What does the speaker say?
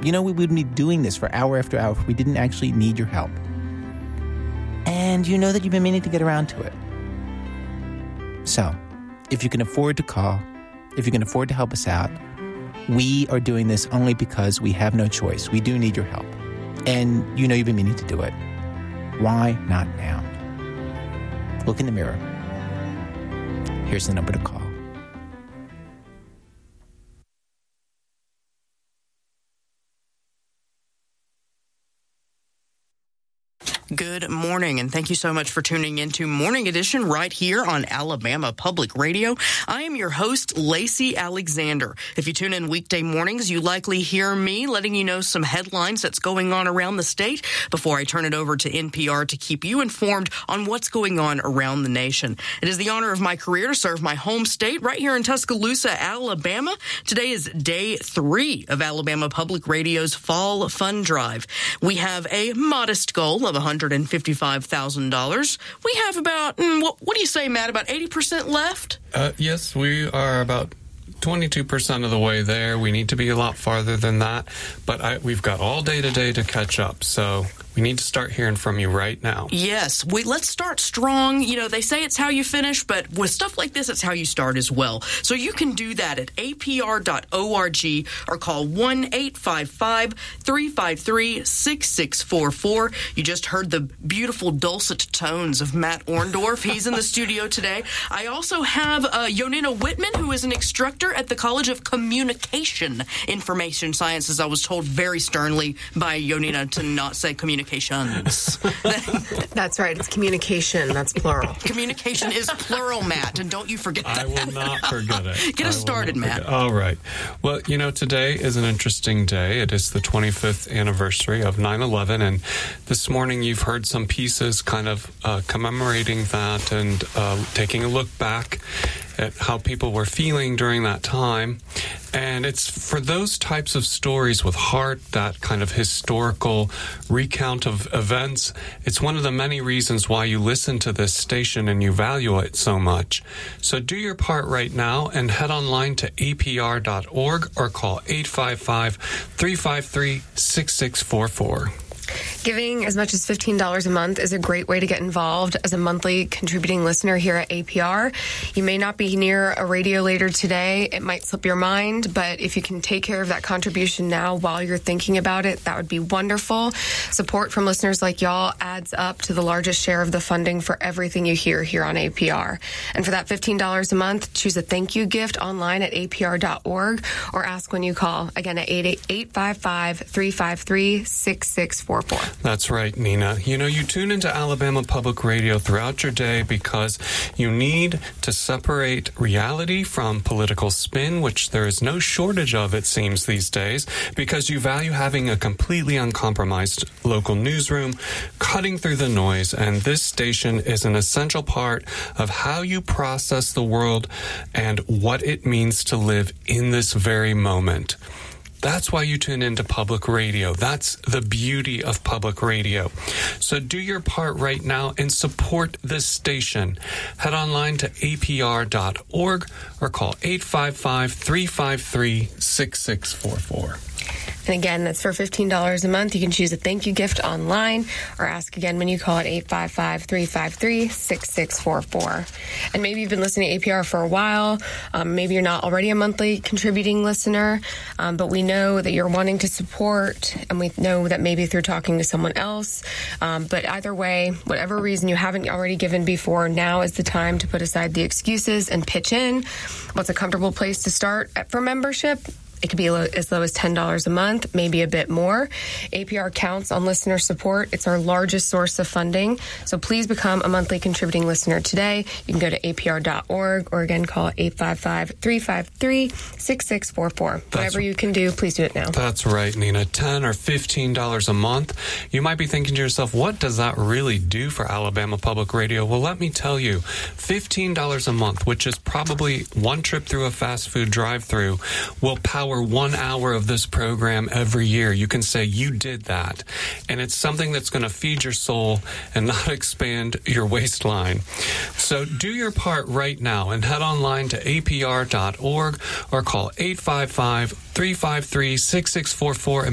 We wouldn't be doing this for hour after hour if we didn't actually need your help. And you know that you've been meaning to get around to it. So, if you can afford to call, if you can afford to help us out, we are doing this only because we have no choice. We do need your help. And you've been meaning to do it. Why not now? Look in the mirror. Here's the number to call. Good morning, and thank you so much for tuning into Morning Edition right here on Alabama Public Radio. I am your host, Lacey Alexander. If you tune in weekday mornings, you likely hear me letting you know some headlines that's going on around the state before I turn it over to NPR to keep you informed on what's going on around the nation. It is the honor of my career to serve my home state right here in Tuscaloosa, Alabama. Today is day 3 of Alabama Public Radio's Fall Fund Drive. We have a modest goal of $155,000. We have about, what do you say, Matt, about 80% left? Yes, we are about 22% of the way there. We need to be a lot farther than that, but we've got all day today to catch up, so we need to start hearing from you right now. Yes, let's start strong. They say it's how you finish, but with stuff like this, it's how you start as well. So you can do that at apr.org or call 1-855-353-6644. You just heard the beautiful dulcet tones of Matt Orndorff. He's in the studio today. I also have Yonina Whitman, who is an instructor at the College of Communication Information Sciences. I was told very sternly by Yonina to not say communications. That's right. It's communication. That's plural. Communication is plural, Matt, and don't you forget that. I will not forget it. Get us started, Matt. All right. Well, today is an interesting day. It is the 25th anniversary of 9/11, and this morning you've heard some pieces kind of commemorating that and taking a look back at how people were feeling during that time. And it's for those types of stories with heart, that kind of historical recount of events. It's one of the many reasons why you listen to this station and you value it so much. So do your part right now and head online to apr.org or call 855-353-6644. Giving as much as $15 a month is a great way to get involved as a monthly contributing listener here at APR. You may not be near a radio later today. It might slip your mind, but if you can take care of that contribution now while you're thinking about it, that would be wonderful. Support from listeners like y'all adds up to the largest share of the funding for everything you hear here on APR. And for that $15 a month, choose a thank you gift online at apr.org or ask when you call. Again, at 855-353-6644. That's right, Nina. You tune into Alabama Public Radio throughout your day because you need to separate reality from political spin, which there is no shortage of, it seems, these days, because you value having a completely uncompromised local newsroom, cutting through the noise, and this station is an essential part of how you process the world and what it means to live in this very moment. That's why you tune into public radio. That's the beauty of public radio. So do your part right now and support this station. Head online to apr.org or call 855-353-6644. And again, that's for $15 a month. You can choose a thank you gift online or ask again when you call at 855-353-6644. And maybe you've been listening to APR for a while. Maybe you're not already a monthly contributing listener, but we know that you're wanting to support, and we know that maybe through talking to someone else. But either way, whatever reason you haven't already given before, now is the time to put aside the excuses and pitch in. What's a comfortable place to start for membership? It could be as low as $10 a month, maybe a bit more. APR counts on listener support. It's our largest source of funding. So please become a monthly contributing listener today. You can go to apr.org or again call 855-353-6644. Whatever you can do, please do it now. That's right, Nina. $10 or $15 a month. You might be thinking to yourself, what does that really do for Alabama Public Radio? Well, let me tell you, $15 a month, which is probably one trip through a fast food drive-thru, will power 1 hour of this program every year. You can say you did that. And it's something that's going to feed your soul and not expand your waistline. So do your part right now and head online to apr.org or call 855-353-6644